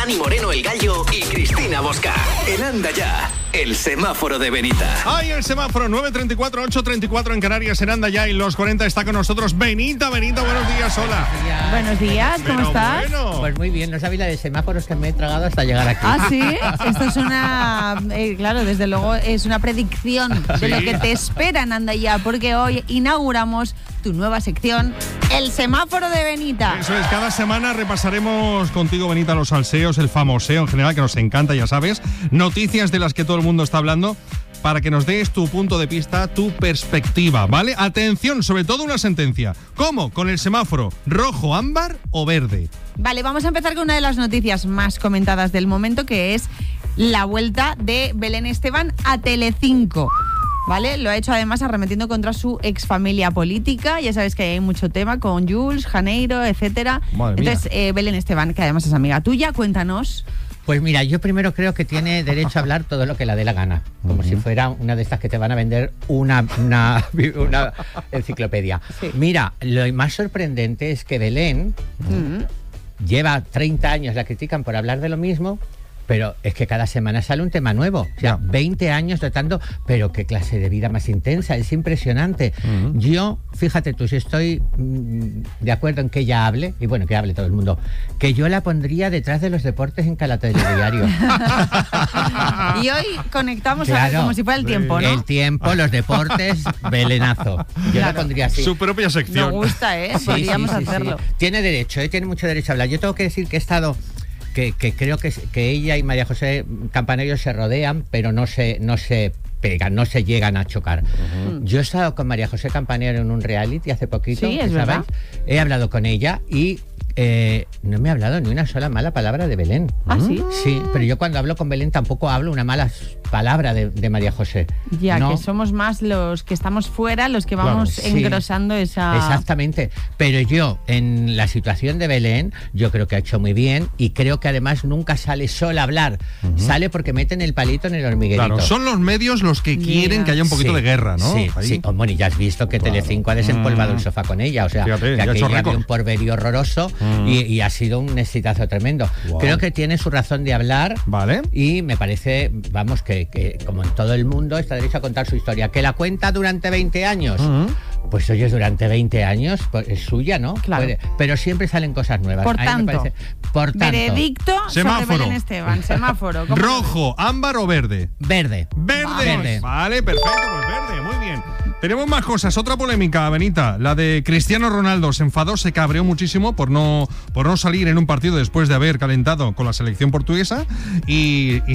Dani Moreno el Gallo y Cristina Bosca. En Anda Ya, el semáforo de Benita. ¡Ay, el semáforo! 9:34, 8:34 en Canarias, en Anda Ya, y los 40 está con nosotros Benita, buenos días, hola. Buenos días, ¿cómo estás? Bueno. Pues muy bien, no sabía la de semáforos que me he tragado hasta llegar aquí. Ah, sí, esto es una, claro, desde luego es una predicción de lo que te espera en Anda Ya, porque hoy inauguramos tu nueva sección, el semáforo de Benita. Eso es, cada semana repasaremos contigo, Benita, los salseos, el famoseo en general, que nos encanta, ya sabes, noticias de las que todo el mundo está hablando, para que nos des tu punto de vista, tu perspectiva, ¿vale? Atención, sobre todo una sentencia. ¿Cómo? Con el semáforo, rojo, ámbar o verde. Vale, vamos a empezar con una de las noticias más comentadas del momento, que es la vuelta de Belén Esteban a Telecinco. ¿Vale? Lo ha hecho además arremetiendo contra su exfamilia política. Ya sabes que hay mucho tema con Jules, Janeiro, etcétera. Entonces, Belén Esteban, que además es amiga tuya, cuéntanos. Pues mira, yo primero creo que tiene derecho a hablar todo lo que le dé la gana, como si fuera una de estas que te van a vender una enciclopedia. Sí. Mira, lo más sorprendente es que Belén lleva 30 años, la critican por hablar de lo mismo, pero es que cada semana sale un tema nuevo. O sea, 20 años tratando, pero qué clase de vida más intensa, es impresionante. Yo, fíjate tú, si estoy de acuerdo en que ella hable, y bueno, que hable todo el mundo, que yo la pondría detrás de los deportes en cada telediario. Y hoy conectamos a ver, como si fuera el tiempo, ¿no? El tiempo, los deportes, Belenazo. Yo la pondría así. Su propia sección. Me gusta, Sí, podríamos hacerlo. Sí. Tiene derecho, tiene mucho derecho a hablar. Yo tengo que decir que he estado... Que creo que ella y María José Campanello se rodean, pero no se pegan, no se llegan a chocar. Yo he estado con María José Campanello en un reality hace poquito, sí, es verdad. He hablado con ella y no me ha hablado ni una sola mala palabra de Belén. ¿Ah, sí? Sí, pero yo cuando hablo con Belén tampoco hablo una mala palabra de María José. Ya, ¿no? Que somos más los que estamos fuera, los que vamos engrosando esa... Exactamente, pero yo en la situación de Belén, yo creo que ha hecho muy bien y creo que además nunca sale sola a hablar, sale porque meten el palito en el hormiguerito. Claro, son los medios los que quieren que haya un poquito de guerra, ¿no? Sí. Bueno, y ya has visto que Telecinco ha desempolvado el sofá con ella, o sea, fíjate, que aquella había récord. un porvenir horroroso y ha sido un exitazo tremendo. Creo que tiene su razón de hablar, ¿vale? Y me parece, vamos, que como en todo el mundo está derecho a contar su historia. ¿Que la cuenta durante 20 años? Pues oye, durante 20 años pues, es suya, ¿no? Claro. Pero siempre salen cosas nuevas. Por tanto, veredicto sobre Belén Esteban. Semáforo. ¿Rojo, ámbar o verde? Verde. Verde. Vale, perfecto, pues verde, muy bien. Tenemos más cosas. Otra polémica, Benita, la de Cristiano Ronaldo. Se enfadó, se cabreó muchísimo por no salir en un partido después de haber calentado con la selección portuguesa y